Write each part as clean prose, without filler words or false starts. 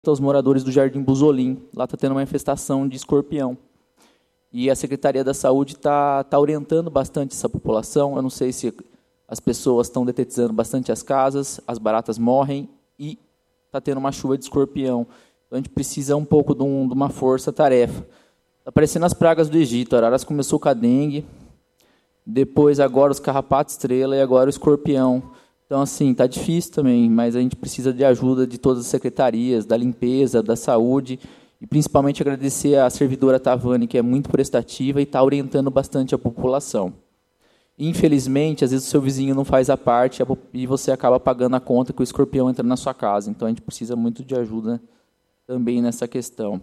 aos moradores do Jardim Busolim. Lá está tendo uma infestação de escorpião. E a Secretaria da Saúde está orientando bastante essa população. Eu não sei se as pessoas estão detetizando bastante as casas, as baratas morrem e está tendo uma chuva de escorpião. Então, a gente precisa um pouco de uma força-tarefa. Está aparecendo as pragas do Egito. Araras começou com a dengue, depois agora os carrapatos estrela e agora o escorpião. Então, assim, está difícil também, mas a gente precisa de ajuda de todas as secretarias, da limpeza, da saúde, e principalmente agradecer à servidora Tavani, que é muito prestativa e está orientando bastante a população. Infelizmente, às vezes o seu vizinho não faz a parte e você acaba pagando a conta que o escorpião entra na sua casa. Então, a gente precisa muito de ajuda também nessa questão.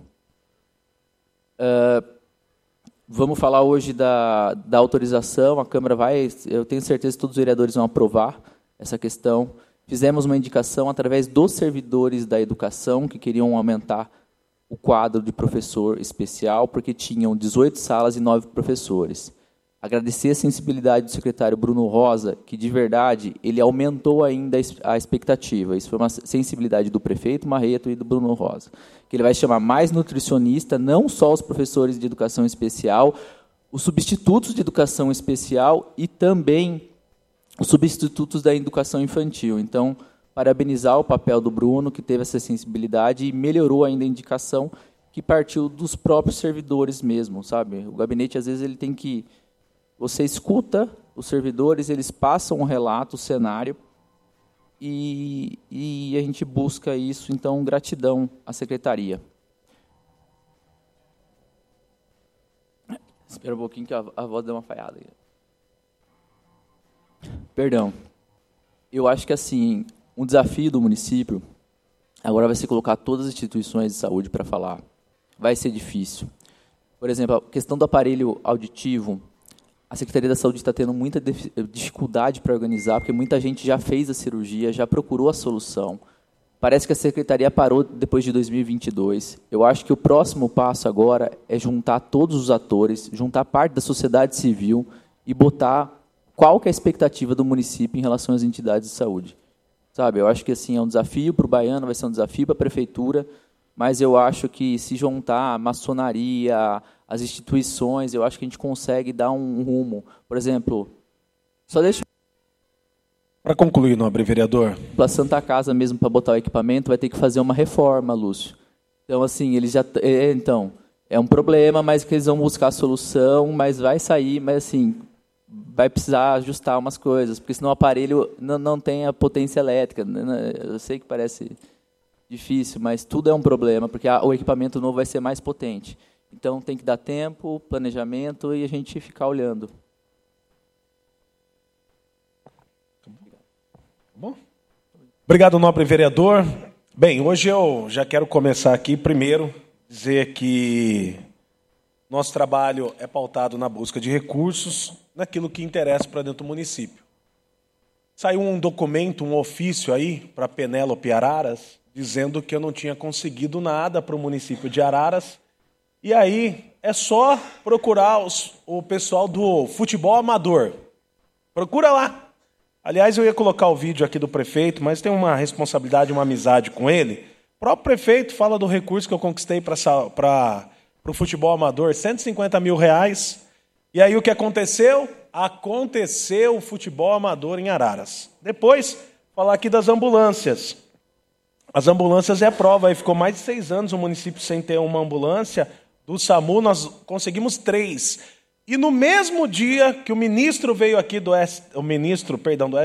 Vamos falar hoje da autorização. A Câmara vai, eu tenho certeza que todos os vereadores vão aprovar essa questão. Fizemos uma indicação através dos servidores da educação, que queriam aumentar o quadro de professor especial, porque tinham 18 salas e 9 professores. Agradecer a sensibilidade do secretário Bruno Rosa, que, de verdade, ele aumentou ainda a expectativa. Isso foi uma sensibilidade do prefeito Marreto e do Bruno Rosa. Que ele vai chamar mais nutricionista, não só os professores de educação especial, os substitutos de educação especial e também os substitutos da educação infantil. Então, parabenizar o papel do Bruno, que teve essa sensibilidade e melhorou ainda a indicação, que partiu dos próprios servidores mesmo, sabe? O gabinete, às vezes, ele tem que... Você escuta os servidores, eles passam um relato, o cenário, e a gente busca isso. Então, gratidão à secretaria. Espera um pouquinho que a voz deu uma falhada aí. Perdão. Eu acho que, assim, um desafio do município agora vai ser colocar todas as instituições de saúde para falar. Vai ser difícil. Por exemplo, a questão do aparelho auditivo, a Secretaria da Saúde está tendo muita dificuldade para organizar, porque muita gente já fez a cirurgia, já procurou a solução. Parece que a Secretaria parou depois de 2022. Eu acho que o próximo passo agora é juntar todos os atores, juntar parte da sociedade civil e botar qual que é a expectativa do município em relação às entidades de saúde. Sabe, eu acho que assim, é um desafio para o baiano, vai ser um desafio para a prefeitura, mas eu acho que se juntar a maçonaria, as instituições, eu acho que a gente consegue dar um rumo. Por exemplo, só deixa... Para concluir, nobre vereador. A Santa Casa mesmo, para botar o equipamento, vai ter que fazer uma reforma, Lúcio. Então, assim, eles já... Então, é um problema, mas que eles vão buscar a solução, mas vai sair, mas assim... vai precisar ajustar umas coisas, porque senão o aparelho não tem a potência elétrica. Eu sei que parece difícil, mas tudo é um problema, porque o equipamento novo vai ser mais potente. Então, tem que dar tempo, planejamento e a gente ficar olhando. Bom. Obrigado, nobre vereador. Bem, hoje eu já quero começar aqui, primeiro, dizer que nosso trabalho é pautado na busca de recursos, naquilo que interessa para dentro do município. Saiu um documento, um ofício aí para Penélope Araras, dizendo que eu não tinha conseguido nada para o município de Araras. E aí é só procurar o pessoal do futebol amador. Procura lá. Aliás, eu ia colocar o vídeo aqui do prefeito, mas tem uma responsabilidade, uma amizade com ele. O próprio prefeito fala do recurso que eu conquistei para o futebol amador, R$150 mil. E aí o que aconteceu? Aconteceu o futebol amador em Araras. Depois, falar aqui das ambulâncias. As ambulâncias é a prova. Aí ficou mais de 6 anos o município sem ter uma ambulância. Do SAMU nós conseguimos 3. E no mesmo dia que o ministro veio aqui do ministro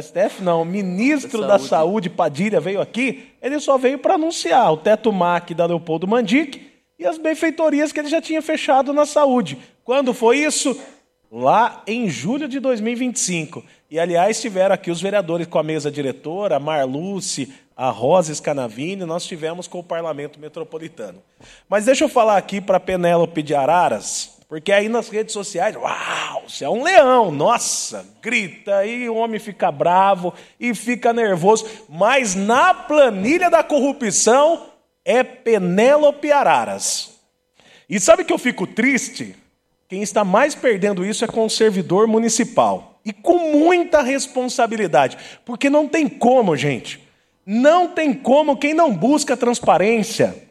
da Saúde, Padilha, veio aqui, ele só veio para anunciar o teto MAC da Leopoldo Mandic e as benfeitorias que ele já tinha fechado na saúde. Quando foi isso? Lá em julho de 2025. E, aliás, tiveram aqui os vereadores com a mesa diretora, a Marluce, a Rosa Scanavini, nós tivemos com o Parlamento Metropolitano. Mas deixa eu falar aqui para a Penélope de Araras, porque aí nas redes sociais, uau, você é um leão, nossa, grita, e o homem fica bravo e fica nervoso. Mas na planilha da corrupção é Penélope Araras. E sabe que eu fico triste? Quem está mais perdendo isso é com o servidor municipal. E com muita responsabilidade. Porque não tem como, gente. Não tem como quem não busca transparência,